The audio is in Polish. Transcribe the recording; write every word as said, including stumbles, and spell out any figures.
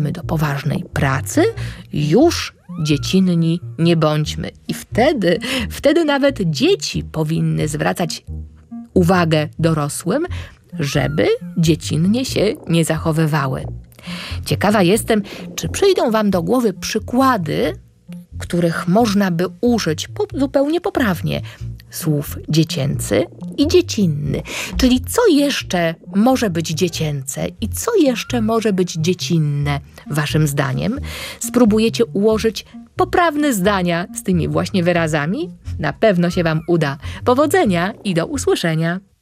przystąpimy do poważnej pracy, już dziecinni nie bądźmy. I wtedy, wtedy nawet dzieci powinny zwracać uwagę dorosłym, żeby dziecinnie się nie zachowywały. Ciekawa jestem, czy przyjdą wam do głowy przykłady, których można by użyć po, zupełnie poprawnie słów dziecięcy i dziecinny. Czyli co jeszcze może być dziecięce i co jeszcze może być dziecinne waszym zdaniem? Spróbujecie ułożyć poprawne zdania z tymi właśnie wyrazami? Na pewno się wam uda. Powodzenia i do usłyszenia.